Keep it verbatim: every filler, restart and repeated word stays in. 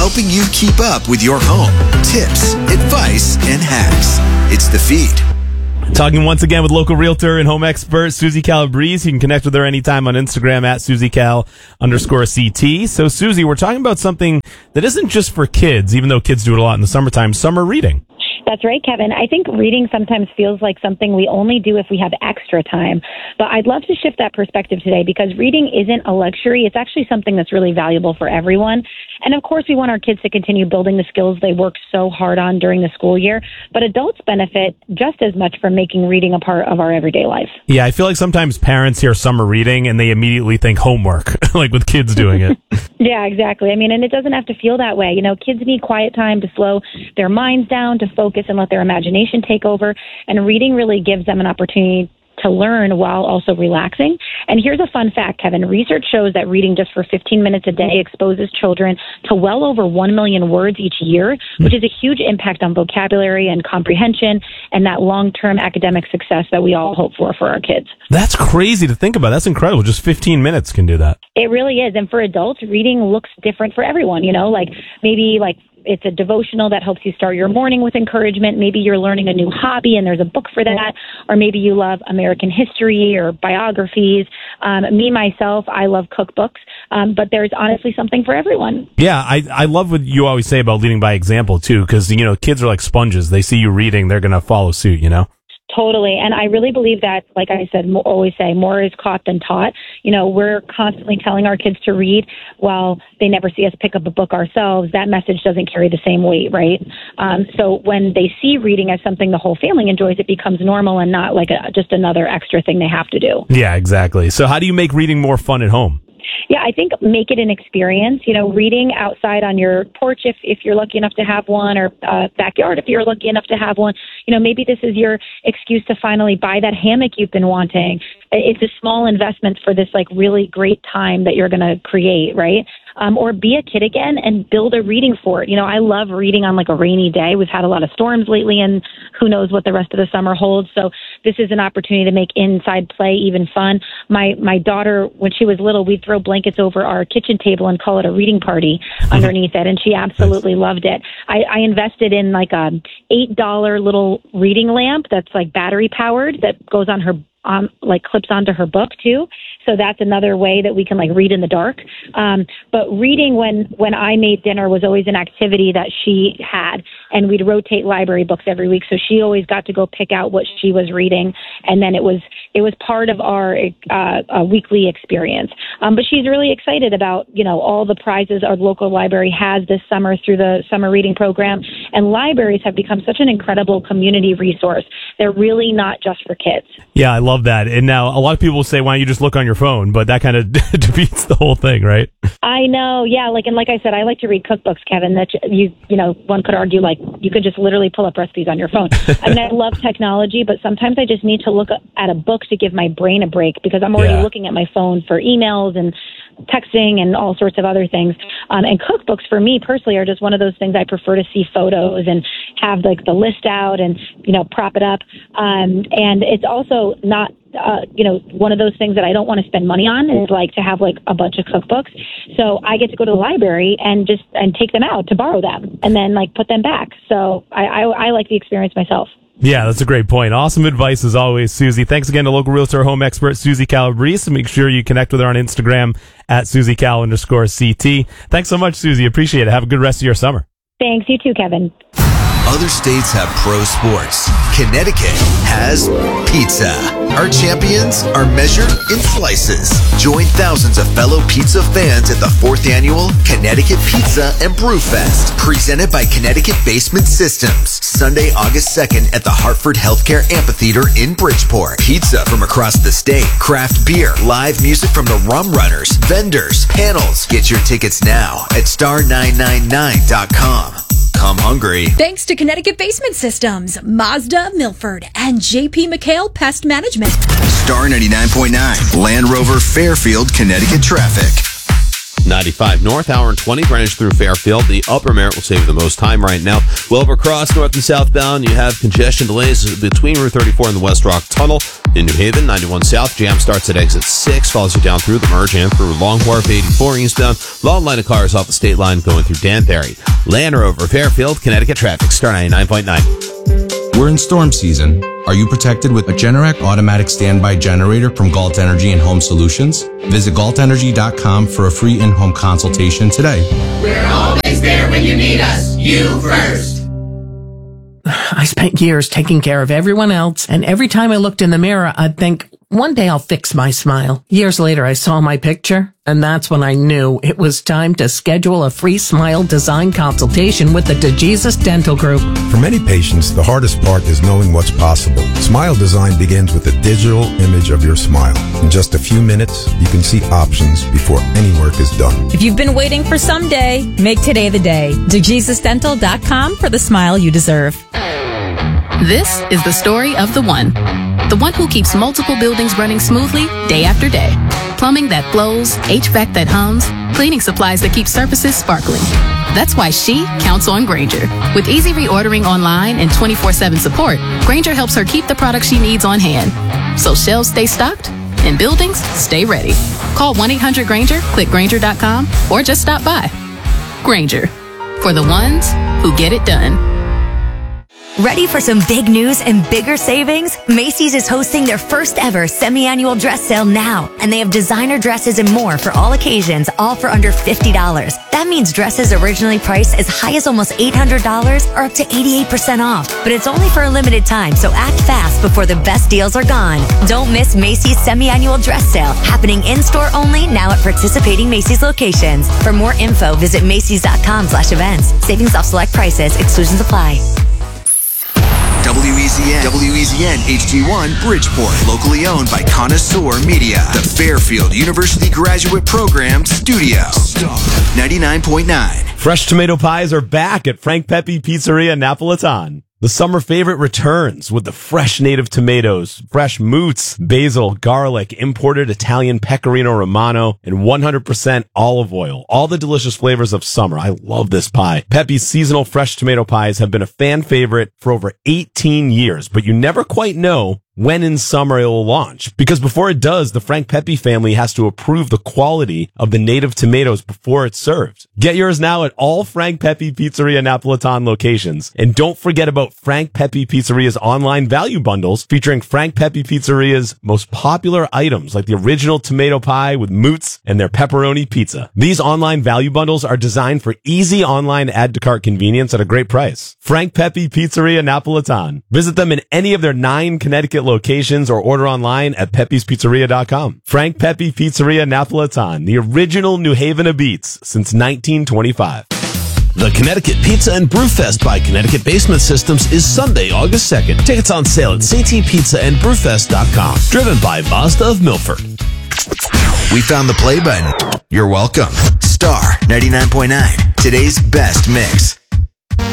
helping you keep up with your home. Tips, advice, and hacks. It's The Feed. Talking once again with local realtor and home expert Susie Calabrese. You can connect with her anytime on Instagram at SusieCal underscore CT. So, Susie, we're talking about something that isn't just for kids, even though kids do it a lot in the summertime, summer reading. That's right, Kevin. I think reading sometimes feels like something we only do if we have extra time. But I'd love to shift that perspective today because reading isn't a luxury. It's actually something that's really valuable for everyone. And of course, we want our kids to continue building the skills they work so hard on during the school year. But adults benefit just as much from making reading a part of our everyday life. Yeah, I feel like sometimes parents hear summer reading and they immediately think homework, like with kids doing it. Yeah, exactly. I mean, and it doesn't have to feel that way. You know, kids need quiet time to slow their minds down, to focus and let their imagination take over. And reading really gives them an opportunity to learn while also relaxing. And here's a fun fact, Kevin. Research shows that reading just for fifteen minutes a day exposes children to well over one million words each year, which is a huge impact on vocabulary and comprehension and that long-term academic success that we all hope for for our kids. That's crazy to think about. That's incredible. Just fifteen minutes can do that. It really is. And for adults, reading looks different for everyone. You know, like maybe like it's a devotional that helps you start your morning with encouragement. Maybe you're learning a new hobby and there's a book for that. Or maybe you love American history or biographies. Um, me, myself, I love cookbooks. Um, but there's honestly something for everyone. Yeah, I, I love what you always say about leading by example, too, because, you know, kids are like sponges. They see you reading, they're going to follow suit, you know? Totally. And I really believe that, like I said, mo- always say, more is caught than taught. You know, we're constantly telling our kids to read while they never see us pick up a book ourselves. That message doesn't carry the same weight, right? Um, so when they see reading as something the whole family enjoys, it becomes normal and not like a, just another extra thing they have to do. Yeah, exactly. So how do you make reading more fun at home? Yeah, I think make it an experience. You know, reading outside on your porch if, if you're lucky enough to have one, or uh, backyard if you're lucky enough to have one. You know, maybe this is your excuse to finally buy that hammock you've been wanting. It's a small investment for this like really great time that you're going to create, right? Um, or be a kid again and build a reading fort. You know, I love reading on like a rainy day. We've had a lot of storms lately, and who knows what the rest of the summer holds. So this is an opportunity to make inside play even fun. My my daughter, when she was little, we'd throw blankets over our kitchen table and call it a reading party underneath it, and she absolutely loved it. I, I invested in like a eight dollar little reading lamp that's like battery powered that goes on her Um, like clips onto her book too. So that's another way that we can like read in the dark. Um, but reading when, when I made dinner was always an activity that she had, and we'd rotate library books every week. So she always got to go pick out what she was reading. And then it was, it was part of our uh, uh, weekly experience. Um, but she's really excited about, you know, all the prizes our local library has this summer through the summer reading program. And libraries have become such an incredible community resource. They're really not just for kids. Yeah, I love that. And now a lot of people will say, why don't you just look on your phone? But that kind of defeats the whole thing, right? I know. Yeah. Like, and like I said, I like to read cookbooks, Kevin, that you, you know, one could argue like you could just literally pull up recipes on your phone. I mean, I love technology, but sometimes I just need to look at a book to give my brain a break because I'm already yeah. looking at my phone for emails and texting and all sorts of other things. Um, and cookbooks for me personally are just one of those things I prefer to see photos and have like the list out and, you know, prop it up. Um, and it's also not, uh, you know, one of those things that I don't want to spend money on is like to have like a bunch of cookbooks. So I get to go to the library and just, and take them out to borrow them and then like put them back. So I, I, I like the experience myself. Yeah, that's a great point. Awesome advice as always, Susie. Thanks again to local realtor home expert Susie Calabrese. Make sure you connect with her on Instagram at SusieCal underscore CT. Thanks so much, Susie. Appreciate it. Have a good rest of your summer. Thanks. You too, Kevin. Other states have pro sports. Connecticut has pizza. Our champions are measured in slices. Join thousands of fellow pizza fans at the fourth annual Connecticut Pizza and Brew Fest, presented by Connecticut Basement Systems. Sunday, August second at the Hartford Healthcare Amphitheater in Bridgeport. Pizza from across the state, craft beer, live music from the Rum Runners, vendors, panels. Get your tickets now at star nine nine nine dot com. Come hungry. Thanks to Connecticut Basement Systems, Mazda, Milford, and J P McHale Pest Management. Star ninety-nine point nine, Land Rover Fairfield, Connecticut traffic. ninety-five north, hour and twenty, Greenwich through Fairfield. The Upper Merritt will save you the most time right now. Wilbur Cross, north and southbound, you have congestion delays between Route thirty-four and the West Rock Tunnel. In New Haven, ninety-one south, jam starts at exit six, follows you down through the merge and through Long Wharf, eighty-four eastbound. Long line of cars off the state line going through Danbury. Land Rover, Fairfield, Connecticut traffic, Star ninety-nine point nine. We're in storm season. Are you protected with a Generac automatic standby generator from Galt Energy and Home Solutions? Visit galt energy dot com for a free in-home consultation today. We're always there when you need us. You first. I spent years taking care of everyone else, and every time I looked in the mirror, I'd think, one day I'll fix my smile. Years later, I saw my picture, and that's when I knew it was time to schedule a free smile design consultation with the DeJesus Dental Group. For many patients, the hardest part is knowing what's possible. Smile design begins with a digital image of your smile. In just a few minutes, you can see options before any work is done. If you've been waiting for someday, make today the day. De Jesus Dental dot com for the smile you deserve. This is the story of the one. The one who keeps multiple buildings running smoothly day after day. Plumbing that flows, H V A C that hums, cleaning supplies that keep surfaces sparkling. That's why she counts on Grainger. With easy reordering online and twenty-four seven support, Grainger helps her keep the products she needs on hand. So shelves stay stocked and buildings stay ready. Call one eight hundred Grainger, click Grainger dot com, or just stop by. Grainger. For the ones who get it done. Ready for some big news and bigger savings? Macy's is hosting their first ever semi-annual dress sale now, and they have designer dresses and more for all occasions, all for under fifty dollars. That means dresses originally priced as high as almost eight hundred dollars are up to eighty-eight percent off. But it's only for a limited time, so act fast before the best deals are gone. Don't miss Macy's semi-annual dress sale, happening in-store only now at participating Macy's locations. For more info, visit Macys dot com slash events. Savings off select prices. Exclusions apply. W E Z N, W E Z N H D one Bridgeport, locally owned by Connoisseur Media, the Fairfield University Graduate Program Studio. Star ninety-nine point nine. Fresh tomato pies are back at Frank Pepe Pizzeria Napolitan. The summer favorite returns with the fresh native tomatoes, fresh moots, basil, garlic, imported Italian pecorino romano, and one hundred percent olive oil. All the delicious flavors of summer. I love this pie. Pepe's seasonal fresh tomato pies have been a fan favorite for over eighteen years, but you never quite know when in summer it will launch. Because before it does, the Frank Pepe family has to approve the quality of the native tomatoes before it's served. Get yours now at all Frank Pepe Pizzeria Napolitan locations. And don't forget about Frank Pepe Pizzeria's online value bundles featuring Frank Pepe Pizzeria's most popular items like the original tomato pie with moots and their pepperoni pizza. These online value bundles are designed for easy online add to cart convenience at a great price. Frank Pepe Pizzeria Napolitan. Visit them in any of their nine Connecticut locations or order online at pepes pizzeria dot com. Frank Pepe Pizzeria Napolitan, the original New Haven of beats since nineteen twenty-five. The Connecticut Pizza and Brewfest by Connecticut Basement Systems is Sunday, August second. Tickets on sale at c t pizza and brewfest dot com. Driven by Mazda of Milford. We found the play button. You're welcome. Star ninety-nine point nine, today's best mix.